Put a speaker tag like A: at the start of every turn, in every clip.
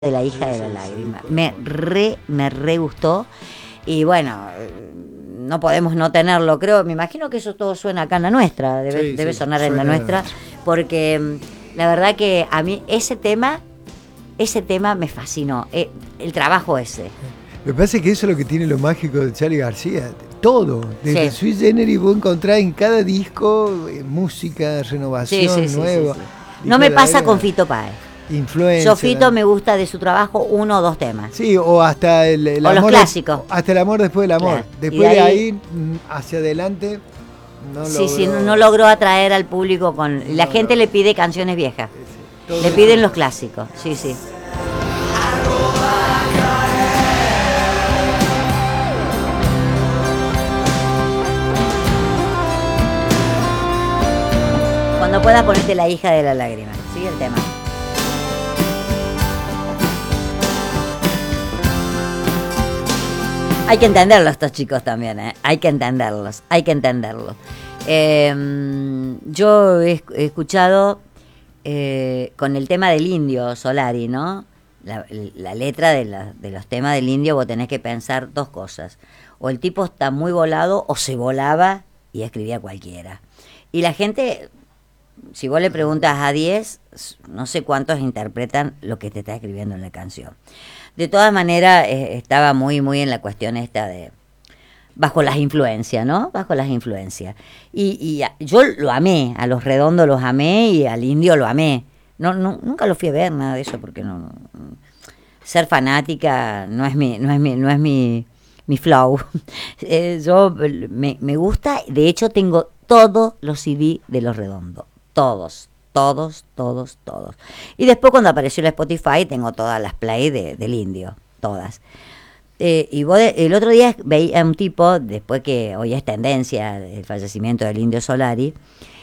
A: de la hija de la lágrima. Me re gustó. Y bueno, no podemos no tenerlo, creo. Me imagino que eso todo suena acá en la nuestra. Debe sonar en la nuestra. Porque la verdad que a mí ese tema me fascinó. El trabajo ese.
B: Me parece que eso es lo que tiene lo mágico de Charly García. Todo, desde Sui Generis vos encontrás en cada disco música, renovación, nueva.
A: No me pasa con Fito Páez.
B: Influencia.
A: Yo Fito me gusta de su trabajo 1 o 2 temas.
B: Sí, o hasta el
A: o
B: amor.
A: Los clásicos.
B: Hasta el amor después del amor.
A: Claro.
B: Después de ahí hacia adelante
A: no logró atraer al público con. La gente le pide canciones viejas. Le piden los clásicos. Sí. Cuando puedas ponerte La hija de la lágrima. Sigue el tema. Hay que entenderlo estos chicos también, hay que entenderlos. Yo he escuchado con el tema del Indio Solari, ¿no? La letra de los temas del Indio, vos tenés que pensar dos cosas. O el tipo está muy volado o se volaba y escribía cualquiera. Y la gente, si vos le preguntas a 10, no sé cuántos interpretan lo que te está escribiendo en la canción. De todas maneras, estaba muy en la cuestión esta de bajo las influencias, ¿no? Bajo las influencias. Y yo lo amé, a Los Redondos los amé y al Indio lo amé. Nunca lo fui a ver, nada de eso, porque no ser fanática no es mi flow. Yo me gusta, de hecho tengo todos los CD de Los Redondos, todos. Y después cuando apareció el Spotify tengo todas las play del Indio, todas. Y vos, el otro día veía a un tipo, después que hoy es tendencia el fallecimiento del Indio Solari,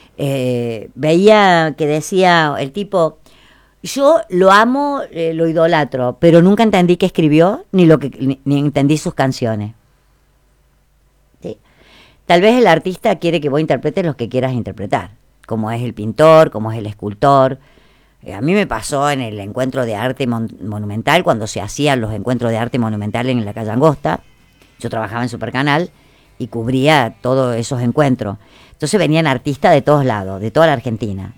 A: veía que decía el tipo, yo lo amo, lo idolatro, pero nunca entendí qué escribió ni entendí sus canciones. ¿Sí? Tal vez el artista quiere que vos interpretes lo que quieras interpretar, como es el pintor, como es el escultor. A mí me pasó en el encuentro de arte monumental, cuando se hacían los encuentros de arte monumental en la calle Angosta. Yo trabajaba en Supercanal y cubría todos esos encuentros. Entonces venían artistas de todos lados, de toda la Argentina.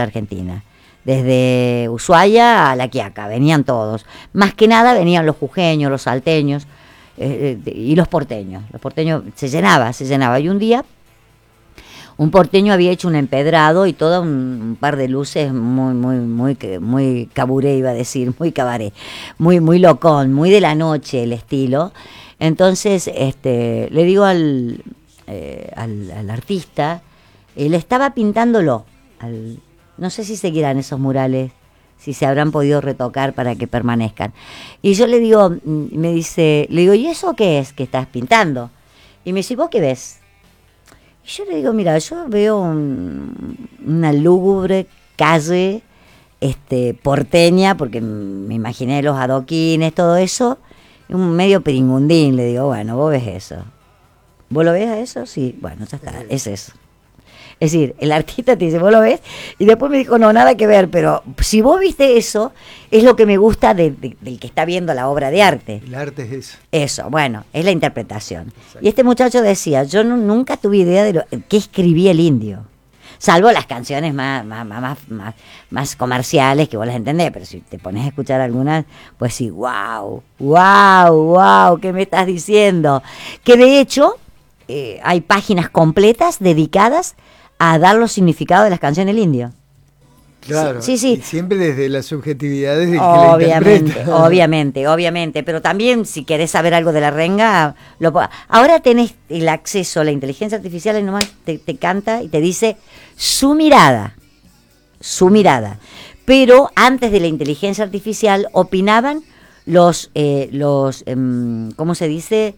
A: Desde Ushuaia a La Quiaca, venían todos. Más que nada venían los jujeños, los salteños y los porteños. Los porteños se llenaba. Y un día un porteño había hecho un empedrado y todo un par de luces muy caburé, iba a decir, muy cabaret, muy locón, muy de la noche el estilo. Entonces le digo al artista, él estaba pintándolo, no sé si seguirán esos murales, si se habrán podido retocar para que permanezcan. Y yo le digo, ¿y eso qué es que estás pintando? Y me dice, ¿vos qué ves? Y yo le digo, mira, yo veo una lúgubre calle porteña, porque me imaginé los adoquines, todo eso, un medio peringundín. Le digo, bueno, vos ves eso. ¿Vos lo ves a eso? Sí, bueno, ya está, es eso. Es decir, el artista te dice, ¿vos lo ves? Y después me dijo, no, nada que ver, pero si vos viste eso, es lo que me gusta del que está viendo la obra de arte.
B: El arte es eso.
A: Eso, bueno, es la interpretación. Exacto. Y este muchacho decía, yo nunca tuve idea de qué escribía el Indio, salvo las canciones más comerciales, que vos las entendés, pero si te pones a escuchar algunas, pues sí, wow, ¿qué me estás diciendo? Que de hecho, hay páginas completas dedicadas a dar los significados de las canciones del Indio.
B: Claro,
A: sí.
B: Y siempre desde la subjetividad del que la interpreta.
A: Obviamente, pero también si querés saber algo de la renga, ahora tenés el acceso a la inteligencia artificial y nomás te canta y te dice su mirada. Pero antes de la inteligencia artificial opinaban los ¿cómo se dice?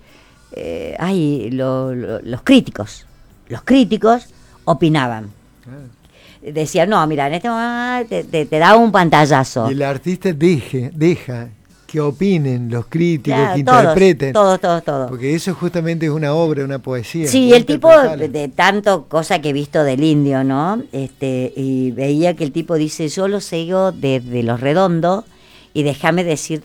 A: Los críticos. Los críticos opinaban. Decían, no, mira, en este momento te da un pantallazo.
B: Y el artista deja que opinen los críticos,
A: claro,
B: que interpreten.
A: Todos.
B: Porque eso justamente es una obra, una poesía.
A: Sí, el tipo, de tanto cosa que he visto del Indio, ¿no? Y veía que el tipo dice, yo lo sigo desde Los Redondos Y déjame decirte